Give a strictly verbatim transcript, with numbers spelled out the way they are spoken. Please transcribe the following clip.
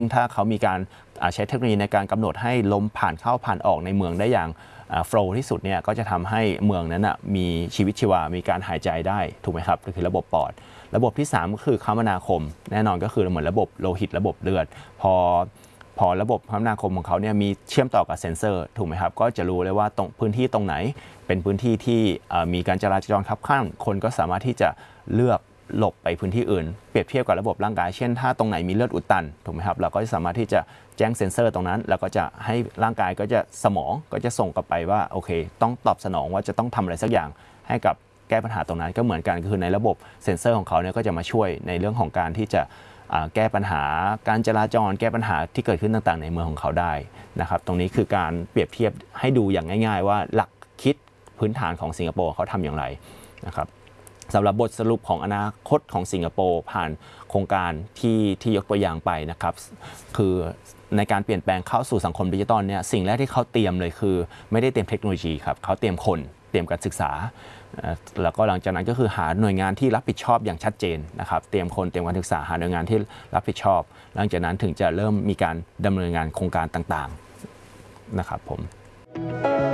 ถ้าเขามีการใช้เทคโนโลยีในการกำหนดให้ลมผ่านเข้าผ่านออกในเมืองได้อย่างโฟล์ที่สุดเนี่ยก็จะทำให้เมืองนั้นนะมีชีวิตชีวามีการหายใจได้ถูกไหมครับก็คือระบบปอดระบบที่สามก็คือคมนาคมแน่นอนก็คือเหมือนระบบโลหิตระบบเลือดพอพอระบบคมนาคมของเขาเนี่ยมีเชื่อมต่อกับเซ็นเซอร์ถูกไหมครับก็จะรู้เลยว่าตรงพื้นที่ตรงไหนเป็นพื้นที่ที่มีการจราจรคับข้างคนก็สามารถที่จะเลือกหลบไปพื้นที่อื่นเปรียบเทียบกับระบบร่างกายเช่นถ้าตรงไหนมีเลือดอุดตันถูกไหมครับเราก็จะสามารถที่จะแจ้งเซ็นเซอร์ตรงนั้นแล้วก็จะให้ร่างกายก็จะสมองก็จะส่งกลับไปว่าโอเคต้องตอบสนองว่าจะต้องทำอะไรสักอย่างให้กับแก้ปัญหาตรงนั้นก็เหมือนกันคือในระบบเซ็นเซอร์ของเขาเนี่ยก็จะมาช่วยในเรื่องของการที่จะแก้ปัญหาการจราจรแก้ปัญหาที่เกิดขึ้นต่างๆในเมืองของเขาได้นะครับตรงนี้คือการเปรียบเทียบให้ดูอย่างง่ายๆว่าหลักคิดพื้นฐานของสิงคโปร์เขาทำอย่างไรนะครับสำหรับบทสรุปของอนาคตของสิงคโปร์ผ่านโครงการที่ที่ยกตัวอย่างไปนะครับคือในการเปลี่ยนแปลงเข้าสู่สังคมดิจิทัลเนี่ยสิ่งแรกที่เขาเตรียมเลยคือไม่ได้เตรียมเทคโนโลยีครับเขาเตรียมคนเตรียมการศึกษาแล้วก็หลังจากนั้นก็คือหาหน่วยงานที่รับผิดชอบอย่างชัดเจนนะครับเตรียมคนเตรียมการศึกษาหาหน่วยงานที่รับผิดชอบหลังจากนั้นถึงจะเริ่มมีการดำเนินงานโครงการต่างๆนะครับผม